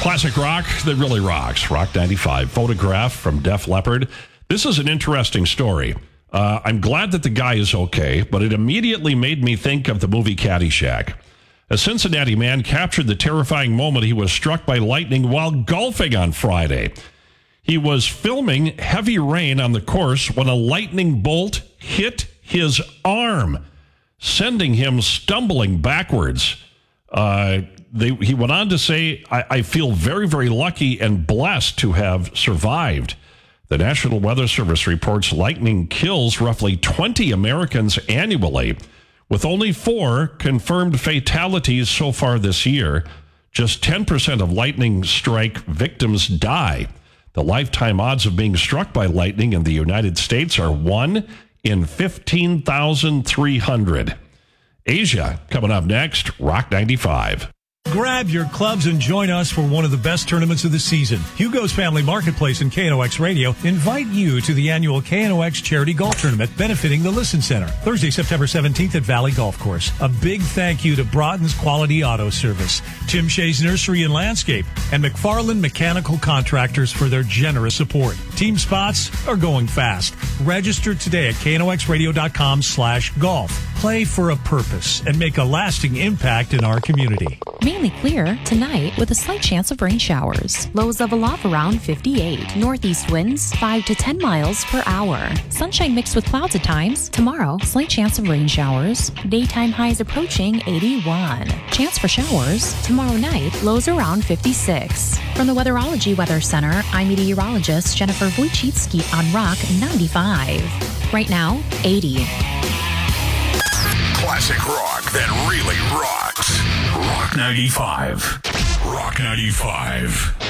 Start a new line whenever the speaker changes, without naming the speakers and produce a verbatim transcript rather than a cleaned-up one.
Classic rock that really rocks. Rock ninety-five. Photograph from Def Leppard. This is an interesting story. Uh, I'm glad that the guy is okay, but it immediately made me think of the movie Caddyshack. A Cincinnati man captured the terrifying moment he was struck by lightning while golfing on Friday. He was filming heavy rain on the course when a lightning bolt hit his arm, sending him stumbling backwards. Uh, they, he went on to say, I, I feel very, very lucky and blessed to have survived. The National Weather Service reports lightning kills roughly twenty Americans annually, with only four confirmed fatalities so far this year. Just ten percent of lightning strike victims die. The lifetime odds of being struck by lightning in the United States are one in fifteen thousand three hundred. Asia, coming up next, Rock ninety-five.
Grab your clubs and join us for one of the best tournaments of the season. Hugo's Family Marketplace and K N O X Radio invite you to the annual K N O X Charity Golf Tournament benefiting the Listen Center, Thursday, September seventeenth at Valley Golf Course. A big thank you to Broughton's Quality Auto Service, Tim Shea's Nursery and Landscape, and McFarland Mechanical Contractors for their generous support. Team spots are going fast. Register today at knoxradio.com slash golf. Play for a purpose and make a lasting impact in our community.
Mainly clear tonight with a slight chance of rain showers. Lows level off around fifty-eight. Northeast winds five to ten miles per hour. Sunshine mixed with clouds at times. Tomorrow, slight chance of rain showers. Daytime highs approaching eighty-one. Chance for showers. Tomorrow night, lows around fifty-six. From the Weatherology Weather Center, I'm meteorologist Jennifer Wojcicki on Rock ninety-five. Right now, eighty.
Classic rock that really rocks. Rock ninety-five. Rock ninety-five.